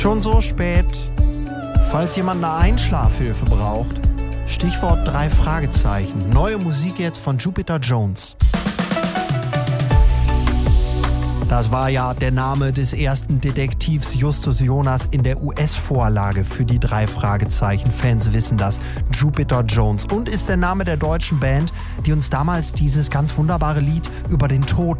Schon so spät. Falls jemand eine Einschlafhilfe braucht, Stichwort 3 Fragezeichen. Neue Musik jetzt von Jupiter Jones. Das war ja der Name des ersten Detektivs Justus Jonas in der US-Vorlage für die 3 Fragezeichen. Fans wissen das. Jupiter Jones. Und ist der Name der deutschen Band, die uns damals dieses ganz wunderbare Lied über den Tod